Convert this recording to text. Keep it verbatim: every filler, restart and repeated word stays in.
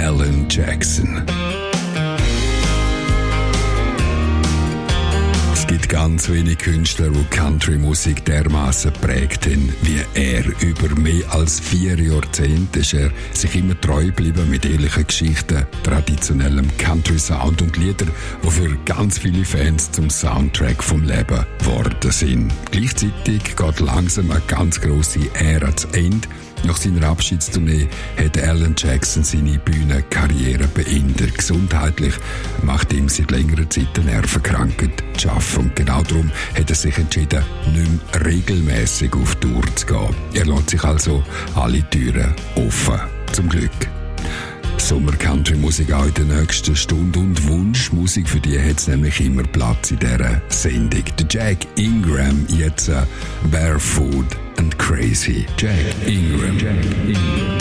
Alan Jackson. Es gibt ganz wenige Künstler, die Country-Musik dermassen prägt haben wie er. Über mehr als vier Jahrzehnte ist er sich immer treu geblieben mit ehrlichen Geschichten, traditionellem Country-Sound und Liedern, die für ganz viele Fans zum Soundtrack vom Leben geworden sind. Gleichzeitig geht langsam eine ganz grosse Ära zu Ende. Nach seiner Abschiedstournee hat Alan Jackson seine Bühnenkarriere beendet. Gesundheitlich macht ihm seit längerer Zeit eine Nervenkrankheit zu schaffen. Und genau darum hat er sich entschieden, nicht mehr regelmässig auf Tour zu gehen. Er lässt sich also alle Türen offen. Zum Glück. Sommer-Country-Musik auch in der nächsten Stunde und Wunschmusik, für die hat es nämlich immer Platz in dieser Sendung. Der Jack Ingram, jetzt uh, Barefoot and Crazy. Jack Ingram. Jack Ingram.